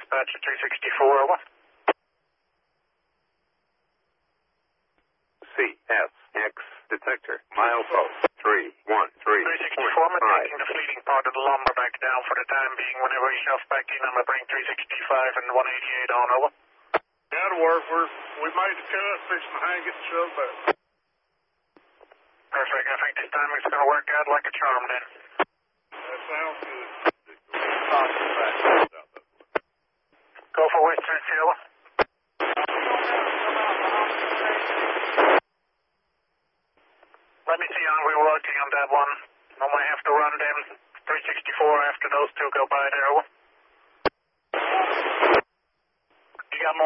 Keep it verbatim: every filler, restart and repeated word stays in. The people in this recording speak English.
dispatch at three sixty-four, over. C S X detector, milepost three one three. three sixty-four, I'm taking the fleeting part of the lumberback down for the time being. Whenever we shuff back in, I'm going to bring three sixty-five and one eighty-eight on, over. That'll work. We're, we made the cut, fixing to hang it and shove back. Perfect. I think this time it's going to work out like a charm then. That sounds good. Go for Western Seal. Let me see on we're working on that one. I might have to run them three sixty-four after those two go by there.